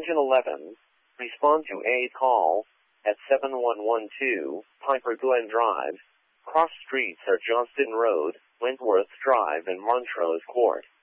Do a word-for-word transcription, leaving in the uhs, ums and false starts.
Division eleven, respond to a call at seven one one two, Piper Glen Drive. Cross streets are Johnston Road, Wentworth Drive and Montrose Court.